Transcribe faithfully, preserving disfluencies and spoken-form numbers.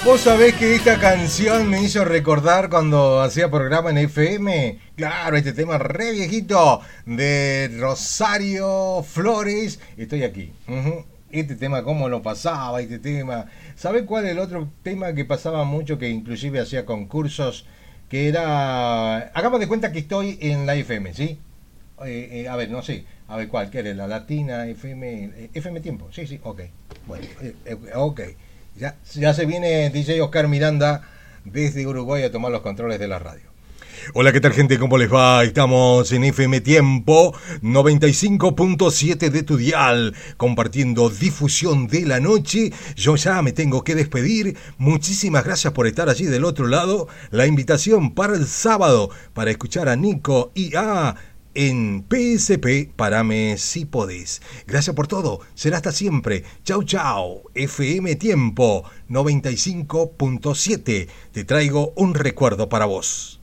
Vos sabés que esta canción me hizo recordar cuando hacía programa en F M. Claro, este tema re viejito de Rosario Flores. Estoy aquí. Uh-huh. Este tema, cómo lo pasaba, este tema. ¿Sabés cuál es el otro tema que pasaba mucho, que inclusive hacía concursos? Que era... Hagamos de cuenta que estoy en la F M, ¿sí? Eh, eh, a ver, no sé. A ver, ¿cuál? ¿Qué era? ¿La Latina? ¿F M? Eh, ¿F M Tiempo? Sí, sí, ok. Bueno, eh, eh, ok. Ya, ya se viene D J Oscar Miranda desde Uruguay a tomar los controles de la radio. Hola, ¿qué tal, gente? ¿Cómo les va? Estamos en F M Tiempo noventa y cinco punto siete de tu dial, compartiendo difusión de la noche. Yo ya me tengo que despedir. Muchísimas gracias por estar allí del otro lado. La invitación para el sábado para escuchar a Nico y a... en P S P, parame si podés. Gracias por todo, será hasta siempre. Chau chau. F M Tiempo noventa y cinco punto siete. Te traigo un recuerdo para vos.